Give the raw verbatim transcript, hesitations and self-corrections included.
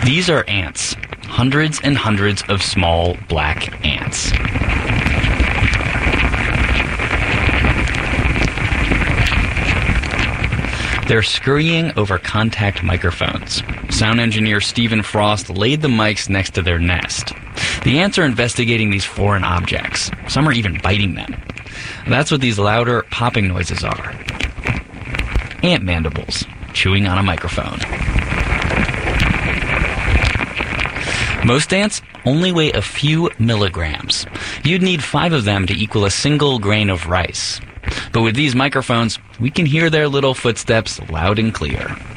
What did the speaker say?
These are ants. Hundreds and hundreds of small black ants. They're scurrying over contact microphones. Sound engineer Stephen Frost laid the mics next to their nest. The ants are investigating these foreign objects. Some are even biting them. That's what these louder popping noises are. Ant mandibles chewing on a microphone. Most ants only weigh a few milligrams. You'd need five of them to equal a single grain of rice. But with these microphones, we can hear their little footsteps loud and clear.